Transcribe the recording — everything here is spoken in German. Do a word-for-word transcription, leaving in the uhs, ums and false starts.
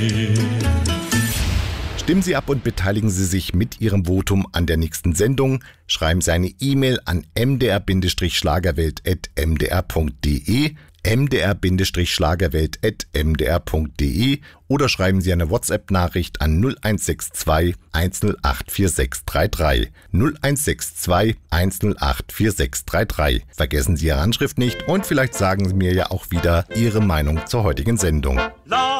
Stimmen Sie ab und beteiligen Sie sich mit Ihrem Votum an der nächsten Sendung. Schreiben Sie eine E-Mail an m d r schlagerwelt at m d r punkt d e, m d r schlagerwelt at m d r punkt d e oder schreiben Sie eine WhatsApp-Nachricht an null eins sechs zwei eins null acht vier sechs drei drei. null eins sechs zwei eins null acht vier sechs drei drei. Vergessen Sie Ihre Anschrift nicht und vielleicht sagen Sie mir ja auch wieder Ihre Meinung zur heutigen Sendung.